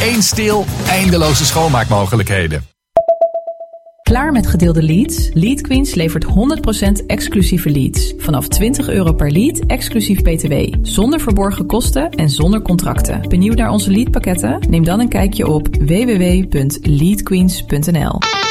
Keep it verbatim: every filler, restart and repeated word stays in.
Eén stil, eindeloze schoonmaakmogelijkheden. Klaar met gedeelde leads? Lead Queens levert honderd procent exclusieve leads. Vanaf twintig euro per lead, exclusief B T W. Zonder verborgen kosten en zonder contracten. Benieuwd naar onze leadpakketten? Neem dan een kijkje op w w w punt lead queens punt n l.